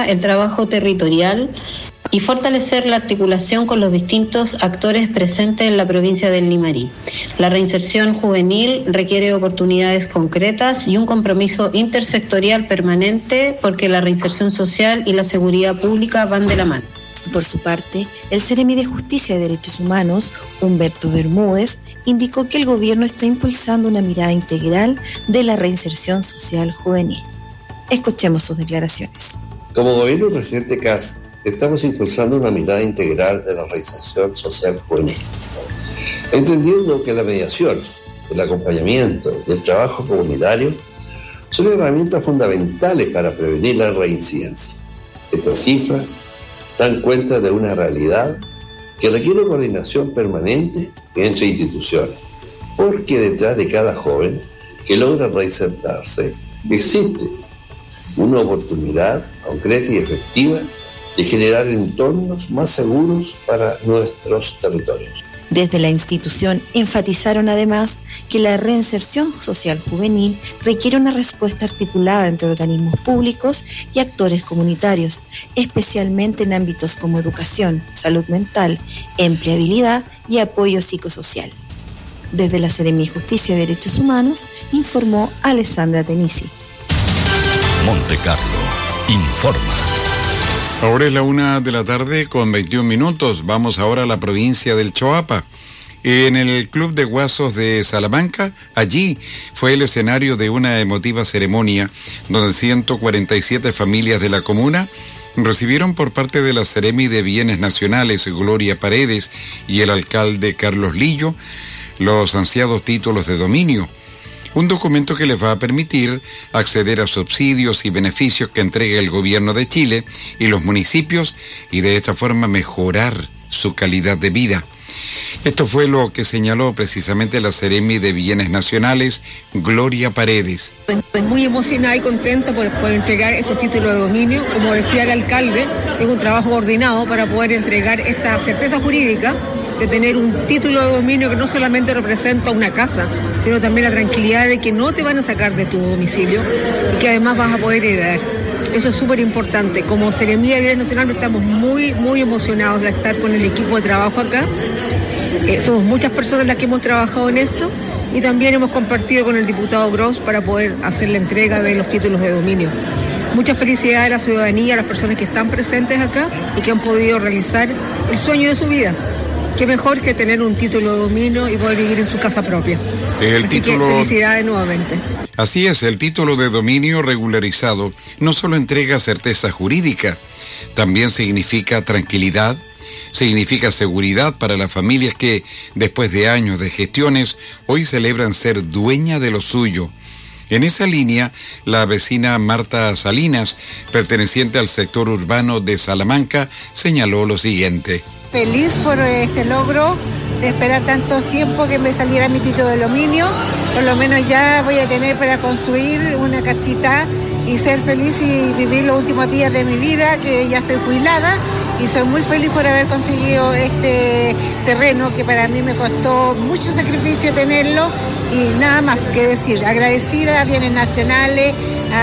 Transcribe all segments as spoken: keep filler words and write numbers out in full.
el trabajo territorial y fortalecer la articulación con los distintos actores presentes en la provincia del Limarí. La reinserción juvenil requiere oportunidades concretas y un compromiso intersectorial permanente porque la reinserción social y la seguridad pública van de la mano. Por su parte, el Seremi de Justicia y Derechos Humanos, Humberto Bermúdez, indicó que el gobierno está impulsando una mirada integral de la reinserción social juvenil. Escuchemos sus declaraciones. Como gobierno del presidente Kast, estamos impulsando una mirada integral de la reinserción social juvenil, entendiendo que la mediación, el acompañamiento y el trabajo comunitario son herramientas fundamentales para prevenir la reincidencia. Estas cifras dan cuenta de una realidad que requiere coordinación permanente entre instituciones, porque detrás de cada joven que logra reinsertarse existe una oportunidad concreta y efectiva de generar entornos más seguros para nuestros territorios. Desde la institución enfatizaron además que la reinserción social juvenil requiere una respuesta articulada entre organismos públicos y actores comunitarios, especialmente en ámbitos como educación, salud mental, empleabilidad y apoyo psicosocial. Desde la Seremi de Justicia y Derechos Humanos, informó Alessandra Tenisi. Monte Carlo informa. Ahora es la una de la tarde con veintiún minutos. Vamos ahora a la provincia del Choapa. En el Club de Guasos de Salamanca, allí fue el escenario de una emotiva ceremonia donde ciento cuarenta y siete familias de la comuna recibieron por parte de la Seremi de Bienes Nacionales, Gloria Paredes, y el alcalde Carlos Lillo, los ansiados títulos de dominio. Un documento que les va a permitir acceder a subsidios y beneficios que entrega el gobierno de Chile y los municipios y de esta forma mejorar su calidad de vida. Esto fue lo que señaló precisamente la Seremi de Bienes Nacionales, Gloria Paredes. Estoy muy emocionada y contenta por poder entregar estos títulos de dominio. Como decía el alcalde, es un trabajo coordinado para poder entregar esta certeza jurídica de tener un título de dominio que no solamente representa una casa, sino también la tranquilidad de que no te van a sacar de tu domicilio y que además vas a poder heredar. Eso es súper importante. Como Seremi de Bienes Nacionales estamos muy, muy emocionados de estar con el equipo de trabajo acá. Eh, somos muchas personas las que hemos trabajado en esto y también hemos compartido con el diputado Gross para poder hacer la entrega de los títulos de dominio. Mucha felicidad a la ciudadanía, a las personas que están presentes acá y que han podido realizar el sueño de su vida. Qué mejor que tener un título de dominio y poder vivir en su casa propia. El Así título... que felicidades nuevamente. Así es, el título de dominio regularizado no solo entrega certeza jurídica, también significa tranquilidad, significa seguridad para las familias que, después de años de gestiones, hoy celebran ser dueña de lo suyo. En esa línea, la vecina Marta Salinas, perteneciente al sector urbano de Salamanca, señaló lo siguiente. Feliz por este logro de esperar tanto tiempo que me saliera mi título de dominio. Por lo menos ya voy a tener para construir una casita y ser feliz y vivir los últimos días de mi vida, que ya estoy jubilada. Y soy muy feliz por haber conseguido este terreno que para mí me costó mucho sacrificio tenerlo. Y nada más que decir, agradecida a Bienes Nacionales,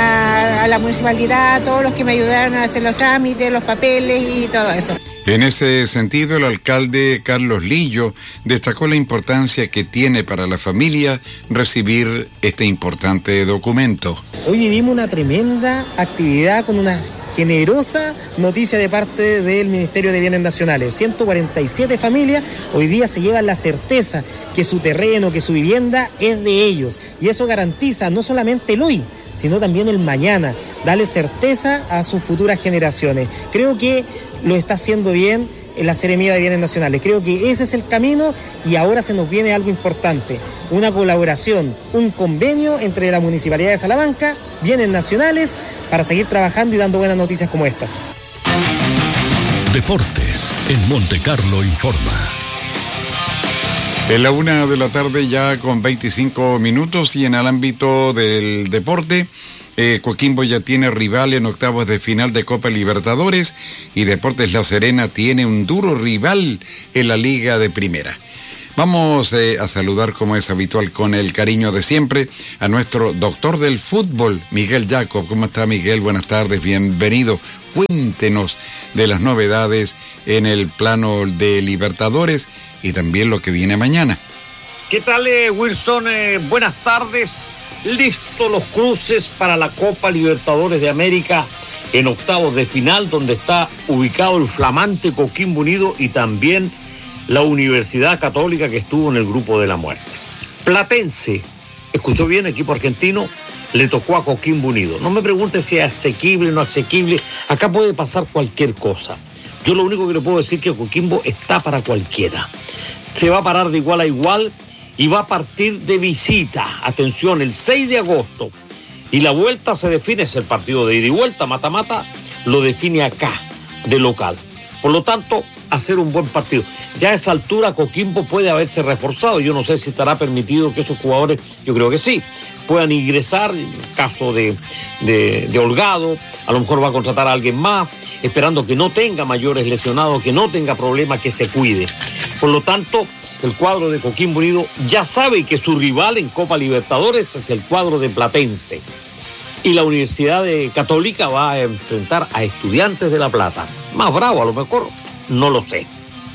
a, a la municipalidad, a todos los que me ayudaron a hacer los trámites, los papeles y todo eso. En ese sentido, el alcalde Carlos Lillo destacó la importancia que tiene para la familia recibir este importante documento. Hoy vivimos una tremenda actividad con una generosa noticia de parte del Ministerio de Bienes Nacionales. ciento cuarenta y siete familias hoy día se llevan la certeza que su terreno, que su vivienda es de ellos. Y eso garantiza no solamente el hoy, sino también el mañana. Darle certeza a sus futuras generaciones. Creo que lo está haciendo bien en la Seremi de Bienes Nacionales. Creo que ese es el camino y ahora se nos viene algo importante. Una colaboración, un convenio entre la Municipalidad de Salamanca, Bienes Nacionales, para seguir trabajando y dando buenas noticias como estas. Deportes en Monte Carlo informa. En la una de la tarde ya con veinticinco minutos y en el ámbito del deporte, eh, Coquimbo ya tiene rival en octavos de final de Copa Libertadores y Deportes La Serena tiene un duro rival en la Liga de Primera. Vamos eh, a saludar, como es habitual, con el cariño de siempre, a nuestro doctor del fútbol, Miguel Jacob. ¿Cómo está, Miguel? Buenas tardes, bienvenido. Cuéntenos de las novedades en el plano de Libertadores y también lo que viene mañana. ¿Qué tal, eh, Wilson? Eh, buenas tardes. Listos los cruces para la Copa Libertadores de América en octavos de final, donde está ubicado el flamante Coquimbo Unido y también la Universidad Católica, que estuvo en el grupo de la muerte. Platense, escuchó bien, equipo argentino, le tocó a Coquimbo Unido. No me pregunte si es asequible o no asequible, acá puede pasar cualquier cosa. Yo lo único que le puedo decir es que Coquimbo está para cualquiera. Se va a parar de igual a igual y va a partir de visita. Atención, el seis de agosto. Y la vuelta se define, es el partido de ida y vuelta, mata-mata, lo define acá, de local. Por lo tanto, hacer un buen partido. Ya a esa altura Coquimbo puede haberse reforzado. Yo no sé si estará permitido que esos jugadores, yo creo que sí, puedan ingresar, en caso de, de, de Holgado, a lo mejor va a contratar a alguien más, esperando que no tenga mayores lesionados, que no tenga problemas, que se cuide. Por lo tanto, el cuadro de Coquimbo Unido ya sabe que su rival en Copa Libertadores es el cuadro de Platense. Y la Universidad de Católica va a enfrentar a Estudiantes de La Plata. Más bravo a lo mejor, no lo sé.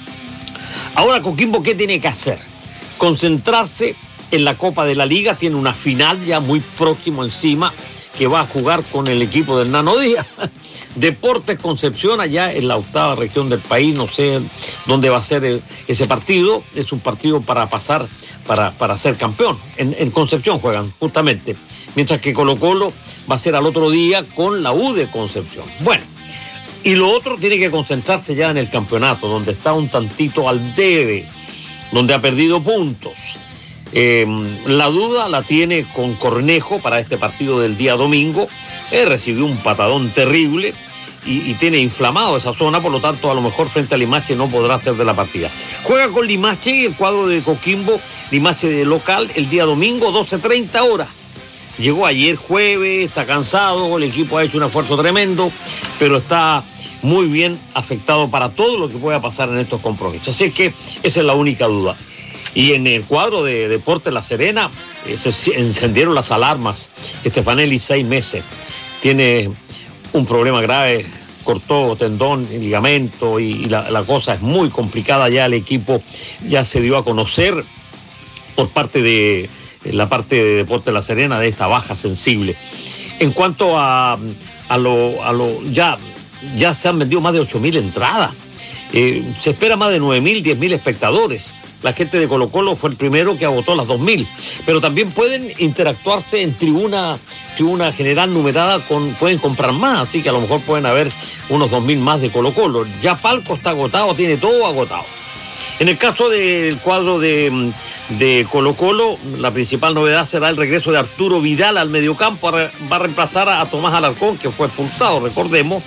Ahora Coquimbo, ¿qué tiene que hacer? Concentrarse en la Copa de la Liga. Tiene una final ya muy próximo encima, que va a jugar con el equipo del Nano Díaz. Deportes Concepción, allá en la octava región del país, no sé dónde va a ser ese partido. Es un partido para pasar, para, para ser campeón. En, en Concepción juegan, justamente. Mientras que Colo Colo va a ser al otro día con la U de Concepción. Bueno, y lo otro tiene que concentrarse ya en el campeonato, donde está un tantito al debe, donde ha perdido puntos. Eh, la duda la tiene con Cornejo para este partido del día domingo. Él recibió un patadón terrible y, y tiene inflamado esa zona, por lo tanto a lo mejor frente a Limache no podrá ser de la partida. Juega con Limache y el cuadro de Coquimbo, Limache de local, el día domingo, doce treinta horas. Llegó ayer jueves, está cansado, el equipo ha hecho un esfuerzo tremendo, pero está muy bien afectado para todo lo que pueda pasar en estos compromisos. Así que esa es la única duda. Y en el cuadro de Deportes La Serena eh, se encendieron las alarmas. Estefanelli, seis meses, tiene un problema grave, cortó tendón, ligamento y, y la, la cosa es muy complicada. Ya el equipo ya se dio a conocer por parte de la parte de Deportes La Serena de esta baja sensible. En cuanto a, a lo, a lo ya, ya se han vendido más de ocho mil entradas. Eh, se espera más de nueve mil, diez mil espectadores. La gente de Colo Colo fue el primero que agotó las dos mil, pero también pueden interactuarse en tribuna, tribuna general numerada, con, pueden comprar más, así que a lo mejor pueden haber unos dos mil más de Colo Colo. Ya Palco está agotado, tiene todo agotado. En el caso del cuadro de, de Colo Colo, la principal novedad será el regreso de Arturo Vidal al mediocampo, va a reemplazar a Tomás Alarcón, que fue expulsado, recordemos.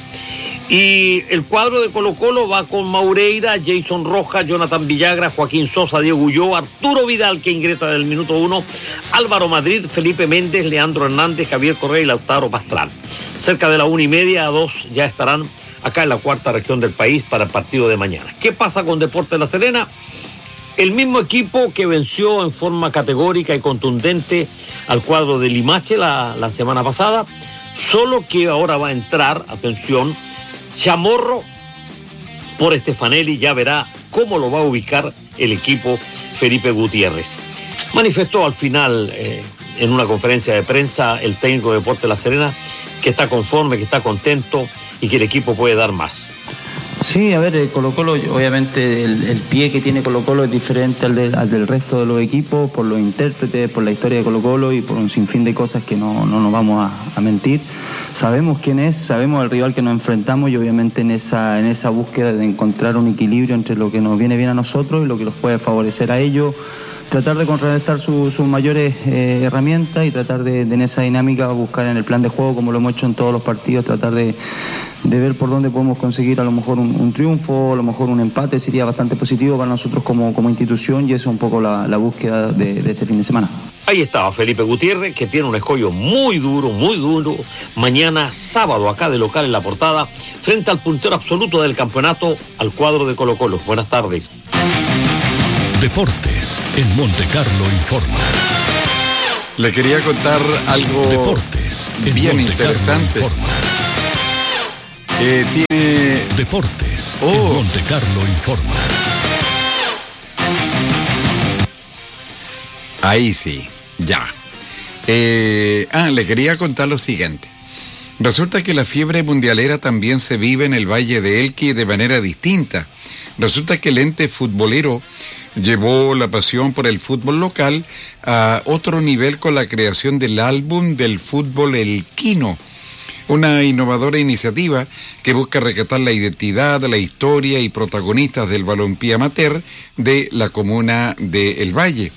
Y el cuadro de Colo Colo va con Maureira, Jason Rojas, Jonathan Villagra, Joaquín Sosa, Diego Ulloa, Arturo Vidal, que ingresa del minuto uno, Álvaro Madrid, Felipe Méndez, Leandro Hernández, Javier Correa y Lautaro Pastrán. Cerca de la una y media a dos ya estarán acá en la cuarta región del país para el partido de mañana. ¿Qué pasa con Deportes La Serena? El mismo equipo que venció en forma categórica y contundente al cuadro de Limache la, la semana pasada, solo que ahora va a entrar, atención, Chamorro por Estefanelli. Ya verá cómo lo va a ubicar el equipo Felipe Gutiérrez. Manifestó al final eh, en una conferencia de prensa el técnico de Deportes La Serena que está conforme, que está contento y que el equipo puede dar más. Sí, a ver, Colo Colo, obviamente el, el pie que tiene Colo Colo es diferente al, de, al del resto de los equipos, por los intérpretes, por la historia de Colo Colo y por un sinfín de cosas que no, no nos vamos a, a mentir. Sabemos quién es, sabemos el rival que nos enfrentamos y obviamente en esa, en esa búsqueda de encontrar un equilibrio entre lo que nos viene bien a nosotros y lo que los puede favorecer a ellos, tratar de contrarrestar su, sus mayores eh, herramientas y tratar de, de en esa dinámica buscar en el plan de juego, como lo hemos hecho en todos los partidos, tratar de, de ver por dónde podemos conseguir a lo mejor un, un triunfo, a lo mejor un empate, sería bastante positivo para nosotros como, como institución y eso es un poco la, la búsqueda de, de este fin de semana. Ahí estaba Felipe Gutiérrez, que tiene un escollo muy duro, muy duro. Mañana sábado, acá de local en La Portada, frente al puntero absoluto del campeonato, al cuadro de Colo Colo. Buenas tardes. Deportes en Monte Carlo informa. Le quería contar algo Deportes en bien Monte interesante. Carlo informa. Eh, tiene Deportes Oh. en Monte Carlo informa. Ahí sí, ya. Eh, ah, le quería contar lo siguiente. Resulta que la fiebre mundialera también se vive en el Valle de Elqui de manera distinta. Resulta que el ente futbolero llevó la pasión por el fútbol local a otro nivel con la creación del álbum del fútbol elquino. Una innovadora iniciativa que busca rescatar la identidad, la historia y protagonistas del balompié amateur de la comuna de El Valle.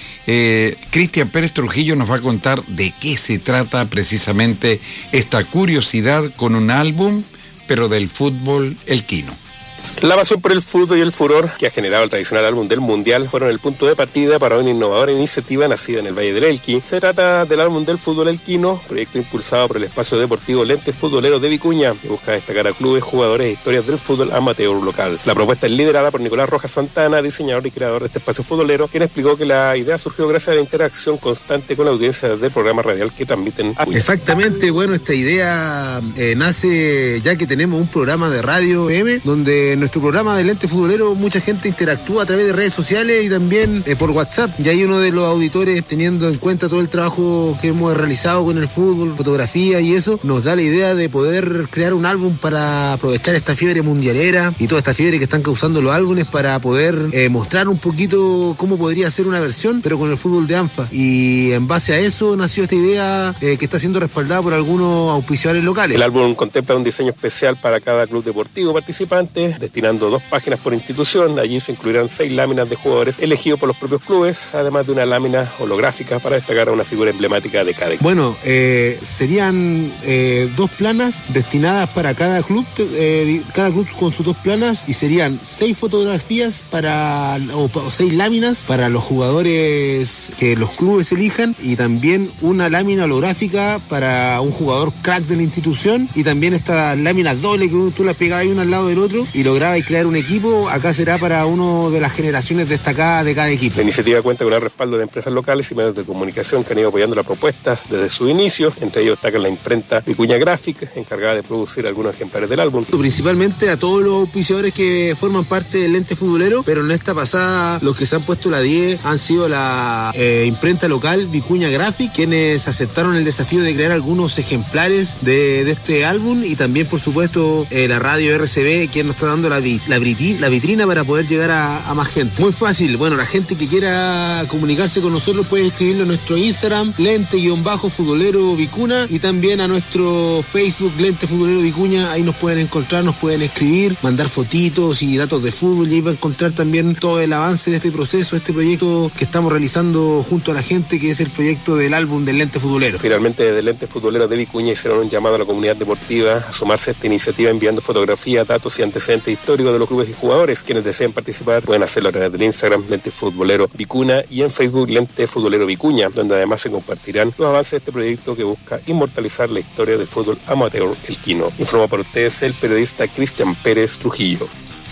Eh, Cristian Pérez Trujillo nos va a contar de qué se trata precisamente esta curiosidad con un álbum, pero del fútbol elquino. La pasión por el fútbol y el furor que ha generado el tradicional álbum del Mundial fueron el punto de partida para una innovadora iniciativa nacida en el Valle del Elqui. Se trata del álbum del fútbol elquino, proyecto impulsado por el espacio deportivo Lente Futbolero de Vicuña, que busca destacar a clubes, jugadores e historias del fútbol amateur local. La propuesta es liderada por Nicolás Rojas Santana, diseñador y creador de este espacio futbolero, quien explicó que la idea surgió gracias a la interacción constante con la audiencia del programa radial que transmiten. Exactamente, bueno, esta idea eh, nace ya que tenemos un programa de radio M, donde nuestro programa del Ente Futbolero mucha gente interactúa a través de redes sociales y también eh, por WhatsApp. Y hay uno de los auditores, teniendo en cuenta todo el trabajo que hemos realizado con el fútbol, fotografía y eso, nos da la idea de poder crear un álbum para aprovechar esta fiebre mundialera y toda esta fiebre que están causando los álbumes para poder eh, mostrar un poquito cómo podría ser una versión, pero con el fútbol de ANFA. Y en base a eso nació esta idea eh, que está siendo respaldada por algunos auspiciadores locales. El álbum contempla un diseño especial para cada club deportivo participante, destinando dos páginas por institución. Allí se incluirán seis láminas de jugadores elegidos por los propios clubes, además de una lámina holográfica para destacar a una figura emblemática de cada equipo. Bueno, eh, serían eh, dos planas destinadas para cada club, eh, cada club con sus dos planas, y serían seis fotografías para, o, o seis láminas para los jugadores que los clubes elijan, y también una lámina holográfica para un jugador crack de la institución, y también esta lámina doble que tú la pegabas uno al lado del otro y lograbas crear un equipo. Acá será para uno de las generaciones destacadas de cada equipo. La iniciativa cuenta con el respaldo de empresas locales y medios de comunicación que han ido apoyando las propuestas desde su inicio. Entre ellos destaca la imprenta Vicuña Graphic, encargada de producir algunos ejemplares del álbum. Principalmente a todos los auspiciadores que forman parte del Ente Futbolero, pero en esta pasada los que se han puesto la diez han sido la eh, imprenta local Vicuña Graphic, quienes aceptaron el desafío de crear algunos ejemplares de, de este álbum, y también por supuesto eh, la radio R C B, quien nos está dando la, la, la vitrina para poder llegar a, a más gente. Muy fácil, bueno, la gente que quiera comunicarse con nosotros puede escribirlo a nuestro Instagram, Lente-Futbolero Vicuña, y también a nuestro Facebook, Lente Futbolero Vicuña. Ahí nos pueden encontrar, nos pueden escribir, mandar fotitos y datos de fútbol, y ahí va a encontrar también todo el avance de este proceso, este proyecto que estamos realizando junto a la gente, que es el proyecto del álbum del Lente Futbolero. Finalmente, desde el Lente Futbolero de Vicuña hicieron un llamado a la comunidad deportiva a sumarse a esta iniciativa enviando fotografías, datos y antecedentes históricos de los clubes y jugadores. Quienes deseen participar pueden hacerlo a través del Instagram Lente Futbolero Vicuña y en Facebook Lente Futbolero Vicuña, donde además se compartirán los avances de este proyecto que busca inmortalizar la historia del fútbol amateur elquino. Informa para ustedes el periodista Cristian Pérez Trujillo.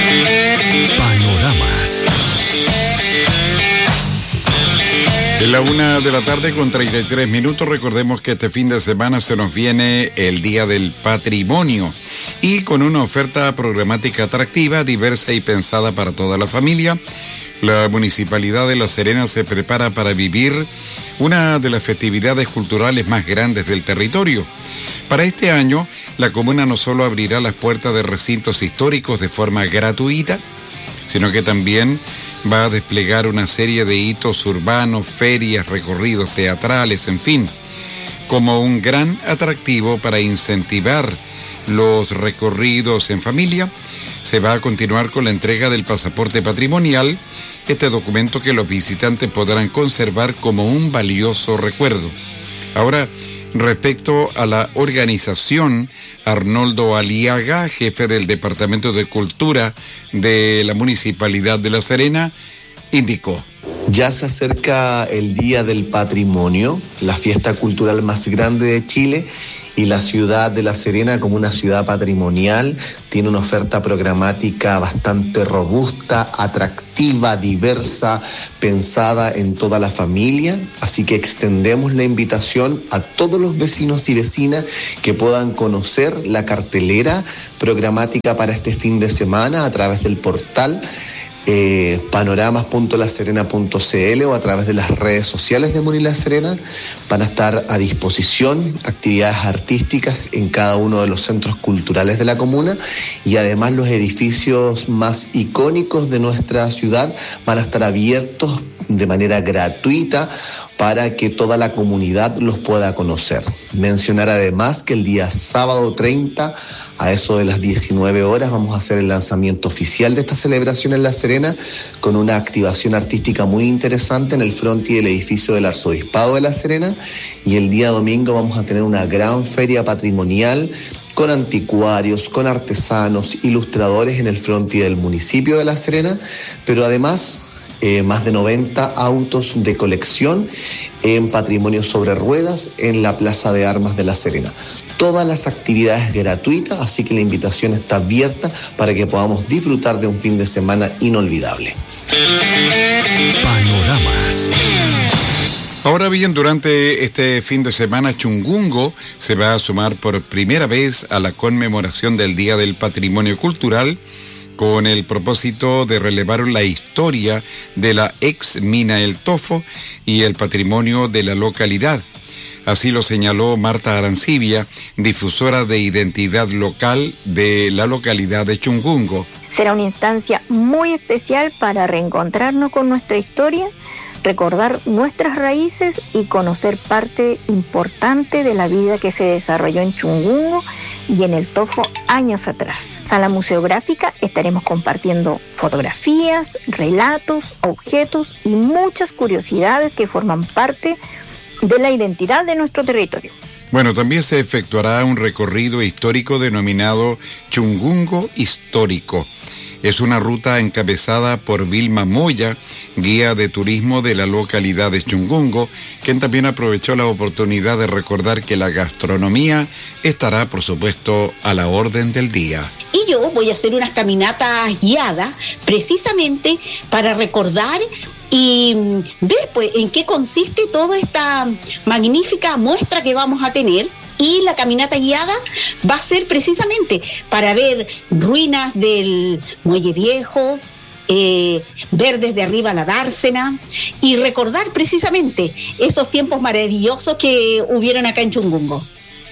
Panoramas. En la una de la tarde con treinta y tres minutos, recordemos que este fin de semana se nos viene el Día del Patrimonio, y con una oferta programática atractiva, diversa y pensada para toda la familia, la Municipalidad de La Serena se prepara para vivir una de las festividades culturales más grandes del territorio. Para este año, la comuna no solo abrirá las puertas de recintos históricos de forma gratuita, sino que también va a desplegar una serie de hitos urbanos, ferias, recorridos teatrales, en fin, como un gran atractivo para incentivar los recorridos en familia. Se va a continuar con la entrega del pasaporte patrimonial, este documento que los visitantes podrán conservar como un valioso recuerdo. Ahora, respecto a la organización, Arnoldo Aliaga, jefe del Departamento de Cultura de la Municipalidad de La Serena, indicó: ya se acerca el Día del Patrimonio, la fiesta cultural más grande de Chile, y la ciudad de La Serena, como una ciudad patrimonial, tiene una oferta programática bastante robusta, atractiva, diversa, pensada en toda la familia. Así que extendemos la invitación a todos los vecinos y vecinas que puedan conocer la cartelera programática para este fin de semana a través del portal Eh, panoramas punto la serena punto c l o a través de las redes sociales de Muni La Serena. Van a estar a disposición actividades artísticas en cada uno de los centros culturales de la comuna, y además los edificios más icónicos de nuestra ciudad van a estar abiertos de manera gratuita para que toda la comunidad los pueda conocer. Mencionar además que el día sábado treinta, a eso de las diecinueve horas, vamos a hacer el lanzamiento oficial de esta celebración en La Serena, con una activación artística muy interesante en el frontis del edificio del Arzobispado de La Serena, y el día domingo vamos a tener una gran feria patrimonial con anticuarios, con artesanos, ilustradores en el frontis del municipio de La Serena, pero además Eh, más de noventa autos de colección en patrimonio sobre ruedas en la Plaza de Armas de La Serena. Todas las actividades gratuitas, así que la invitación está abierta para que podamos disfrutar de un fin de semana inolvidable. Panoramas. Ahora bien, durante este fin de semana, Chungungo se va a sumar por primera vez a la conmemoración del Día del Patrimonio Cultural, con el propósito de relevar la historia de la ex mina El Tofo y el patrimonio de la localidad. Así lo señaló Marta Arancibia, difusora de identidad local de la localidad de Chungungo. Será una instancia muy especial para reencontrarnos con nuestra historia, recordar nuestras raíces y conocer parte importante de la vida que se desarrolló en Chungungo y en El Tofo años atrás. En Sala Museográfica estaremos compartiendo fotografías, relatos, objetos y muchas curiosidades que forman parte de la identidad de nuestro territorio. Bueno, también se efectuará un recorrido histórico denominado Chungungo Histórico. Es una ruta encabezada por Vilma Moya, guía de turismo de la localidad de Chungungo, quien también aprovechó la oportunidad de recordar que la gastronomía estará, por supuesto, a la orden del día. Y yo voy a hacer unas caminatas guiadas precisamente para recordar y ver pues en qué consiste toda esta magnífica muestra que vamos a tener. Y la caminata guiada va a ser precisamente para ver ruinas del Muelle Viejo, eh, ver desde arriba la dársena y recordar precisamente esos tiempos maravillosos que hubieron acá en Chungungo.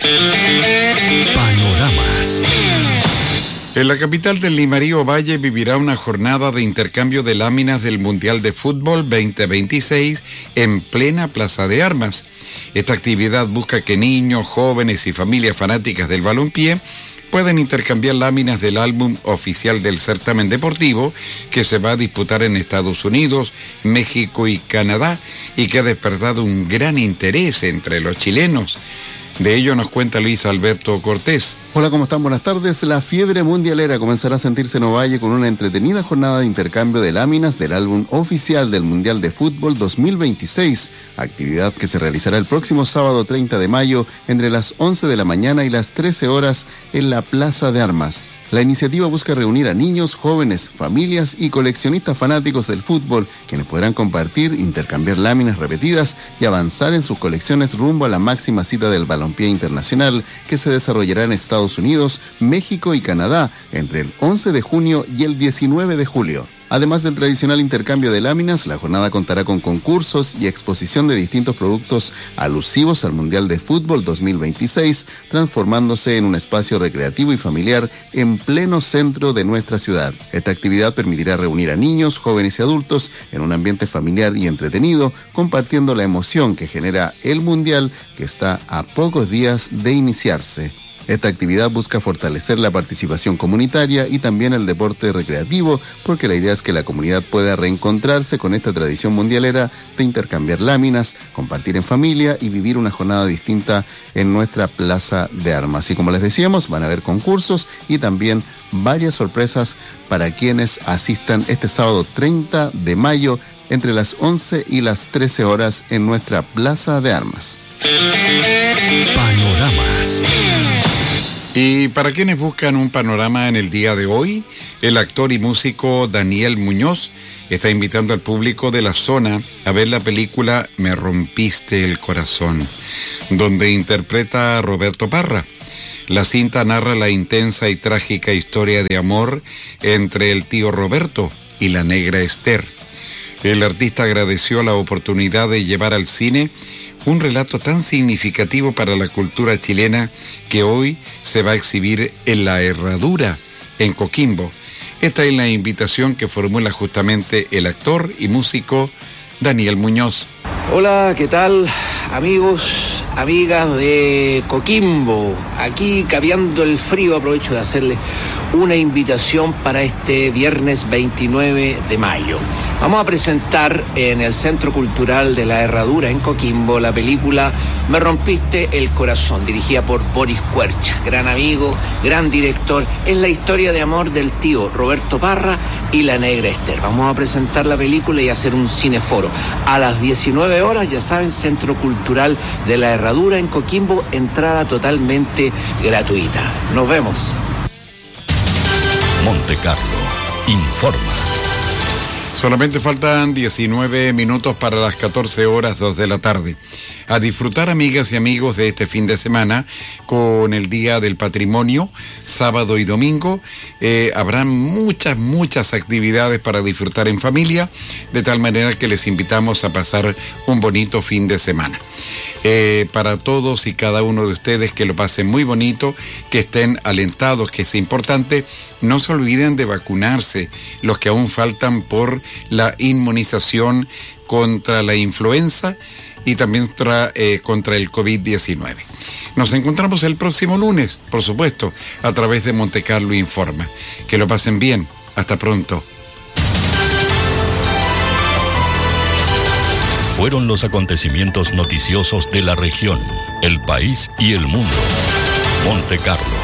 Panoramas. En la capital del Limarí, Ovalle vivirá una jornada de intercambio de láminas del Mundial de Fútbol veinte veintiséis en plena Plaza de Armas. Esta actividad busca que niños, jóvenes y familias fanáticas del balompié pueden intercambiar láminas del álbum oficial del certamen deportivo que se va a disputar en Estados Unidos, México y Canadá, y que ha despertado un gran interés entre los chilenos. De ello nos cuenta Luis Alberto Cortés. Hola, ¿cómo están? Buenas tardes. La fiebre mundialera comenzará a sentirse en Ovalle con una entretenida jornada de intercambio de láminas del álbum oficial del Mundial de Fútbol dos mil veintiséis, actividad que se realizará el próximo sábado treinta de mayo entre las once de la mañana y las trece horas en la Plaza de Armas. La iniciativa busca reunir a niños, jóvenes, familias y coleccionistas fanáticos del fútbol, quienes podrán compartir, intercambiar láminas repetidas y avanzar en sus colecciones rumbo a la máxima cita del balompié internacional, que se desarrollará en Estados Unidos, México y Canadá entre el once de junio y el diecinueve de julio. Además del tradicional intercambio de láminas, la jornada contará con concursos y exposición de distintos productos alusivos al Mundial de Fútbol dos mil veintiséis, transformándose en un espacio recreativo y familiar en pleno centro de nuestra ciudad. Esta actividad permitirá reunir a niños, jóvenes y adultos en un ambiente familiar y entretenido, compartiendo la emoción que genera el Mundial, que está a pocos días de iniciarse. Esta actividad busca fortalecer la participación comunitaria y también el deporte recreativo, porque la idea es que la comunidad pueda reencontrarse con esta tradición mundialera de intercambiar láminas, compartir en familia y vivir una jornada distinta en nuestra Plaza de Armas. Y como les decíamos, van a haber concursos y también varias sorpresas para quienes asistan este sábado treinta de mayo entre las once y las trece horas en nuestra Plaza de Armas. Panoramas. Y para quienes buscan un panorama en el día de hoy, el actor y músico Daniel Muñoz está invitando al público de la zona a ver la película Me rompiste el corazón, donde interpreta a Roberto Parra. La cinta narra la intensa y trágica historia de amor entre el tío Roberto y la negra Esther. El artista agradeció la oportunidad de llevar al cine un relato tan significativo para la cultura chilena que hoy se va a exhibir en La Herradura, en Coquimbo. Esta es la invitación que formula justamente el actor y músico Daniel Muñoz. Hola, ¿qué tal? Amigos, amigas de Coquimbo, aquí caviando el frío, aprovecho de hacerles una invitación para este viernes veintinueve de mayo. Vamos a presentar en el Centro Cultural de La Herradura en Coquimbo la película Me rompiste el corazón, dirigida por Boris Cuercha, gran amigo, gran director. Es la historia de amor del tío Roberto Parra y la negra Esther. Vamos a presentar la película y hacer un cineforo. A las diecinueve horas, ya saben, Centro Cultural de La Herradura en Coquimbo, entrada totalmente gratuita. Nos vemos. Monte Carlo informa. Solamente faltan diecinueve minutos para las catorce horas, dos de la tarde. A disfrutar, amigas y amigos, de este fin de semana con el Día del Patrimonio, sábado y domingo. Eh, habrán muchas, muchas actividades para disfrutar en familia, de tal manera que les invitamos a pasar un bonito fin de semana. Eh, para todos y cada uno de ustedes, que lo pasen muy bonito, que estén alentados, que es importante. No se olviden de vacunarse, los que aún faltan por la inmunización contra la influenza y también tra, eh, contra el COVID diecinueve. Nos encontramos el próximo lunes, por supuesto, a través de Monte Carlo Informa. Que lo pasen bien. Hasta pronto. Fueron los acontecimientos noticiosos de la región, el país y el mundo. Monte Carlo